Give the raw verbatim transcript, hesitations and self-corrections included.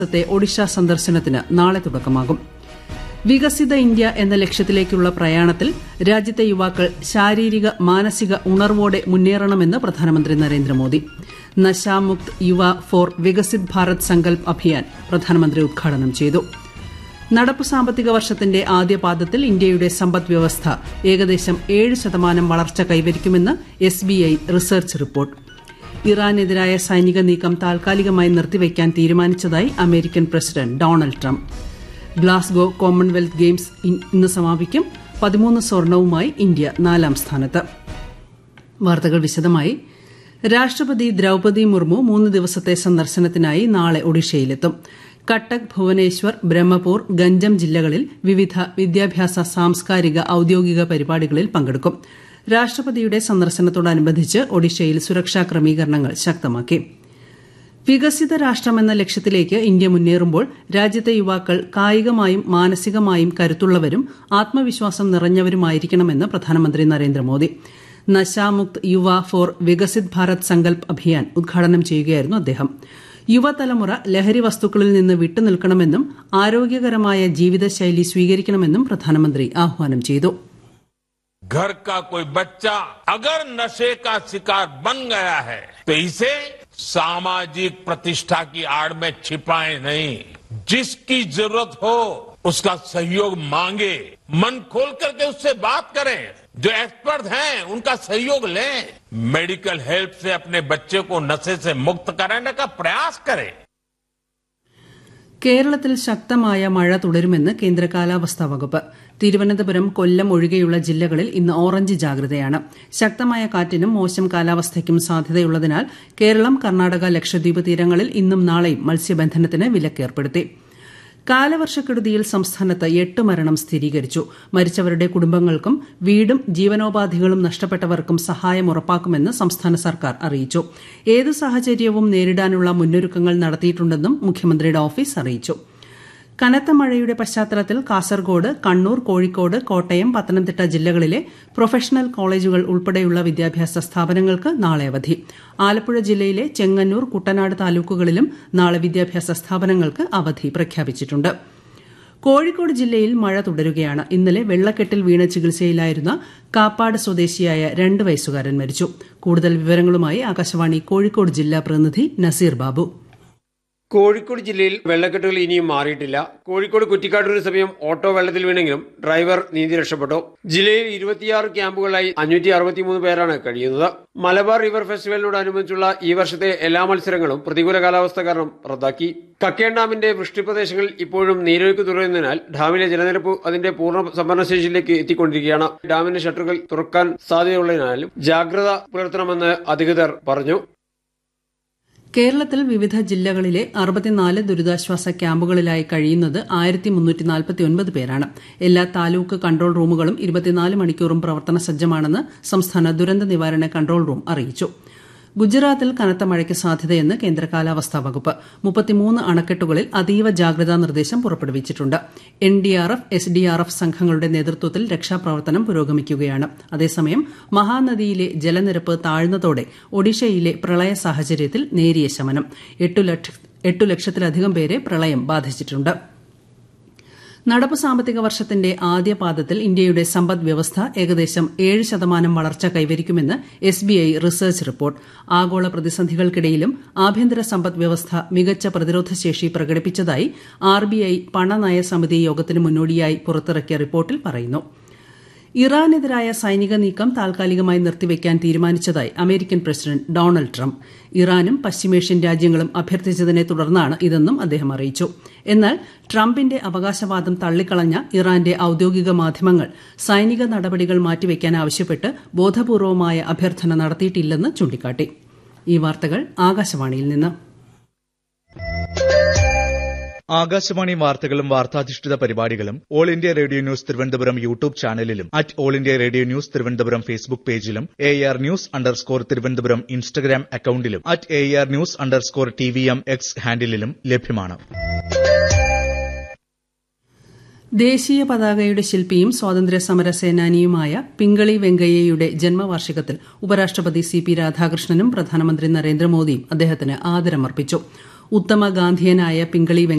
ത്തെ ഒഡീഷ സന്ദർശനത്തിന് നാളെ തുടക്കമാകും. വികസിത ഇന്ത്യ എന്ന ലക്ഷ്യത്തിലേക്കുള്ള പ്രയാണത്തിൽ രാജ്യത്തെ യുവാക്കൾ ശാരീരിക മാനസിക ഉണർവോടെ മുന്നേറണമെന്ന് പ്രധാനമന്ത്രി നരേന്ദ്രമോദി. നശാമുക്ത് യുവ ഫോർ വികസിത് ഭാരത് സങ്കൽപ് അഭിയാൻ പ്രധാനമന്ത്രി ഉദ്ഘാടനം ചെയ്തു. നടപ്പു സാമ്പത്തിക വർഷത്തിന്റെ ആദ്യപാദത്തിൽ ഇന്ത്യയുടെ സമ്പദ് വ്യവസ്ഥ ഏകദേശം ഏഴ് ശതമാനം വളർച്ച കൈവരിക്കുമെന്ന് S B I research report. ഇറാനെതിരായ സൈനിക നീക്കം താൽക്കാലികമായി നിർത്തിവയ്ക്കാൻ തീരുമാനിച്ചതായി American president Donald Trump. Glasgow Commonwealth games ഇന്ന് സമാപിക്കും. പതിമൂന്ന് സ്വർണവുമായി ഇന്ത്യ നാലാം സ്ഥാനത്ത്. വാർത്തകൾ വിശദമായി. രാഷ്ട്രപതി ദ്രൌപദി മുർമു മൂന്ന് ദിവസത്തെ സന്ദർശനത്തിനായി നാളെ ഒഡീഷയിലെത്തും. കട്ടക്, ഭുവനേശ്വർ, ബ്രഹ്മപൂർ, ഗഞ്ചം ജില്ലകളിൽ വിവിധ വിദ്യാഭ്യാസ, സാംസ്കാരിക, ഔദ്യോഗിക പരിപാടികളിൽ പങ്കെടുക്കും. രാഷ്ട്രപതിയുടെ സന്ദർശനത്തോടനുബന്ധിച്ച് ഒഡീഷയിൽ സുരക്ഷാ ക്രമീകരണങ്ങൾ ശക്തമാക്കി. വികസിത രാഷ്ട്രമെന്ന ലക്ഷ്യത്തിലേക്ക് ഇന്ത്യ മുന്നേറുമ്പോൾ രാജ്യത്തെ യുവാക്കൾ കായികമായും മാനസികമായും കരുത്തുള്ളവരും ആത്മവിശ്വാസം നിറഞ്ഞവരുമായിരിക്കണമെന്ന് പ്രധാനമന്ത്രി നരേന്ദ്രമോദി. നശാമുക്ത് യുവ ഫോർ വികസിത് ഭാരത് സങ്കൽപ് അഭിയാൻ ഉദ്ഘാടനം ചെയ്യുകയായിരുന്നു അദ്ദേഹം. യുവതലമുറ ലഹരി വസ്തുക്കളിൽ നിന്ന് വിട്ടുനിൽക്കണമെന്നും ആരോഗ്യകരമായ ജീവിതശൈലി സ്വീകരിക്കണമെന്നും പ്രധാനമന്ത്രി ആഹ്വാനം ചെയ്തു. घर का कोई बच्चा अगर नशे का शिकार बन गया है तो इसे सामाजिक प्रतिष्ठा की आड़ में छिपाए नहीं. जिसकी जरूरत हो उसका सहयोग मांगे, मन खोल करके उससे बात करें. जो एक्सपर्ट हैं उनका सहयोग लें. मेडिकल हेल्प से अपने बच्चे को नशे से मुक्त कराने का प्रयास करें. കേരളത്തിൽ ശക്തമായ മഴ തുടരുമെന്ന് കേന്ദ്ര കാലാവസ്ഥാ വകുപ്പ്. തിരുവനന്തപുരം, കൊല്ലം ഒഴികെയുള്ള ജില്ലകളിൽ ഇന്ന് ഓറഞ്ച് ജാഗ്രതയാണ്. ശക്തമായ കാറ്റിനും മോശം കാലാവസ്ഥയ്ക്കും സാധ്യതയുള്ളതിനാൽ കേരളം, കർണാടക, ലക്ഷദ്വീപ് തീരങ്ങളിൽ ഇന്നും നാളെയും മത്സ്യബന്ധനത്തിന് വിലക്കേർപ്പെടുത്തി. കാലവർഷക്കെടുതിയിൽ സംസ്ഥാനത്ത് എട്ട് മരണം സ്ഥിരീകരിച്ചു. മരിച്ചവരുടെ കുടുംബങ്ങൾക്കും വീടും ജീവനോപാധികളും നഷ്ടപ്പെട്ടവർക്കും സഹായം ഉറപ്പാക്കുമെന്ന് സംസ്ഥാന സർക്കാർ അറിയിച്ചു. ഏതു സാഹചര്യവും നേരിടാനുള്ള മുന്നൊരുക്കങ്ങൾ നടത്തിയിട്ടുണ്ടെന്നും മുഖ്യമന്ത്രിയുടെ ഓഫീസ് അറിയിച്ചു. കനത്ത മഴയുടെ പശ്ചാത്തലത്തിൽ കാസർഗോഡ്, കണ്ണൂർ, കോഴിക്കോട്, കോട്ടയം, പത്തനംതിട്ട ജില്ലകളിലെ പ്രൊഫഷണൽ കോളേജുകൾ ഉൾപ്പെടെയുള്ള വിദ്യാഭ്യാസ സ്ഥാപനങ്ങൾക്ക് നാളെ അവധി. ആലപ്പുഴ ജില്ലയിലെ ചെങ്ങന്നൂർ, കുട്ടനാട് താലൂക്കുകളിലും നാളെ വിദ്യാഭ്യാസ സ്ഥാപനങ്ങൾക്ക് അവധി പ്രഖ്യാപിച്ചിട്ടുണ്ട്. കോഴിക്കോട് ജില്ലയിൽ മഴ തുടരുകയാണ്. ഇന്നലെ വെള്ളക്കെട്ടിൽ വീണ് ചികിത്സയിലായിരുന്ന കാപ്പാട് സ്വദേശിയായ രണ്ട് വയസ്സുകാരൻ മരിച്ചു. കൂടുതൽ വിവരങ്ങളുമായി ആകാശവാണി കോഴിക്കോട് ജില്ലാ പ്രതിനിധി നസീർ ബാബു. കോഴിക്കോട് ജില്ലയിൽ വെള്ളക്കെട്ടുകൾ ഇനിയും മാറിയിട്ടില്ല. കോഴിക്കോട് കുറ്റിക്കാട്ടൂരിന് സമീപം ഓട്ടോ വെള്ളത്തിൽ വീണെങ്കിലും ഡ്രൈവർ നീന്തി രക്ഷപ്പെട്ടു. ജില്ലയിൽ ഇരുപത്തിയാറ് ക്യാമ്പുകളായി അഞ്ഞൂറ്റി അറുപത്തിമൂന്ന് പേരാണ് കഴിയുന്നത്. മലബാർ റിവർ ഫെസ്റ്റിവലിനോടനുബന്ധിച്ചുള്ള ഈ വർഷത്തെ എല്ലാ മത്സരങ്ങളും പ്രതികൂല കാലാവസ്ഥ കാരണം റദ്ദാക്കി. കക്കയം ഡാമിന്റെ വൃഷ്ടിപ്രദേശങ്ങളിൽ ഇപ്പോഴും നീരൊഴുക്ക് തുടരുന്നതിനാൽ ഡാമിലെ ജലനിരപ്പ് അതിന്റെ പൂർണ്ണ സംഭരണശേഷിയിലേക്ക് എത്തിക്കൊണ്ടിരിക്കുകയാണ്. ഡാമിന്റെ ഷട്ടറുകൾ തുറക്കാൻ സാധ്യതയുള്ളതിനാലും ജാഗ്രത പുലർത്തണമെന്ന് അധികൃതർ പറഞ്ഞു. കേരളത്തിൽ വിവിധ ജില്ലകളിലെ അറുപത്തിനാല് ദുരിതാശ്വാസ ക്യാമ്പുകളിലായി കഴിയുന്നത് ആയിരത്തി മുന്നൂറ്റി നാൽപ്പത്തിയൊൻപത് പേരാണ്. എല്ലാ താലൂക്ക് കൺട്രോൾ റൂമുകളും ഇരുപത്തിനാല് മണിക്കൂറും പ്രവർത്തന സജ്ജമാണെന്ന് സംസ്ഥാന ദുരന്ത നിവാരണ കൺട്രോൾ റൂം അറിയിച്ചു. ഗുജറാത്തിൽ കനത്ത മഴയ്ക്ക് സാധ്യതയെന്ന് കേന്ദ്ര കാലാവസ്ഥാ വകുപ്പ്. മുപ്പത്തിമൂന്ന് അണക്കെട്ടുകളിൽ അതീവ ജാഗ്രതാ നിർദ്ദേശം പുറപ്പെടുവിച്ചിട്ടുണ്ട്. N D R F, S D R F സംഘങ്ങളുടെ നേതൃത്വത്തിൽ രക്ഷാപ്രവർത്തനം പുരോഗമിക്കുകയാണ്. അതേസമയം മഹാനദിയിലെ ജലനിരപ്പ് താഴ്ന്നതോടെ ഒഡീഷയിലെ പ്രളയ സാഹചര്യത്തിൽ നേരിയ ശമനം. എട്ടു ലക്ഷത്തിലധികം പേരെ പ്രളയം ബാധിച്ചിട്ടുണ്ട്. നടപ്പു സാമ്പത്തിക വർഷത്തിന്റെ ആദ്യപാദത്തിൽ ഇന്ത്യയുടെ സമ്പദ് വ്യവസ്ഥ ഏകദേശം ഏഴ് ശതമാനം വളർച്ച കൈവരിക്കുമെന്ന് S B I research report. ആഗോള പ്രതിസന്ധികൾക്കിടയിലും ആഭ്യന്തര സമ്പദ് വ്യവസ്ഥ മികച്ച പ്രതിരോധശേഷി പ്രകടിപ്പിച്ചതായി ആർ ബി ഐ പണനയ സമിതി യോഗത്തിന് മുന്നോടിയായി പുറത്തിറക്കിയ റിപ്പോർട്ടിൽ പറയുന്നു. ഇറാനെതിരായ സൈനിക നീക്കം താൽക്കാലികമായി നിർത്തിവയ്ക്കാൻ തീരുമാനിച്ചതായി അമേരിക്കൻ പ്രസിഡന്റ് ഡൊണാൾഡ് ട്രംപ്. ഇറാനും പശ്ചിമേഷ്യൻ രാജ്യങ്ങളും അഭ്യർത്ഥിച്ചതിനെ തുടർന്നാണ് ഇതെന്നും അദ്ദേഹം അറിയിച്ചു. എന്നാൽ ട്രംപിന്റെ അവകാശവാദം തള്ളിക്കളഞ്ഞ ഇറാന്റെ ഔദ്യോഗിക മാധ്യമങ്ങൾ സൈനിക നടപടികൾ മാറ്റിവയ്ക്കാൻ ആവശ്യപ്പെട്ട് ബോധപൂർവമായ അഭ്യർത്ഥന നടത്തിയിട്ടില്ലെന്ന് ചൂണ്ടിക്കാട്ടി. ഈ വാർത്തകൾ ആകാശവാണിയിൽ നിന്ന്. ആകാശവാണി വാർത്തകളും വാർത്താധിഷ്ഠിത പരിപാടികളും all India radio news Thiruvananthapuram YouTube ചാനലിലും at all India radio news Thiruvananthapuram Facebook പേജിലും A R news underscore Thiruvananthapuram Instagram അക്കൌണ്ടിലും at A R news underscore T V M X ഹാൻഡിലും ലഭ്യമാണ്. ദേശീയ പതാകയുടെ ശില്പിയും സ്വാതന്ത്ര്യ സമര സേനാനിയുമായ പിംഗളി വെങ്കയ്യയുടെ ജന്മവാർഷികത്തിൽ ഉപരാഷ്ട്രപതി സി പി രാധാകൃഷ്ണനും പ്രധാനമന്ത്രി നരേന്ദ്രമോദിയും അദ്ദേഹത്തിന് ആദരമർപ്പിച്ചു. ഉത്തമ ഗാന്ധിയനായ പിങ്കളി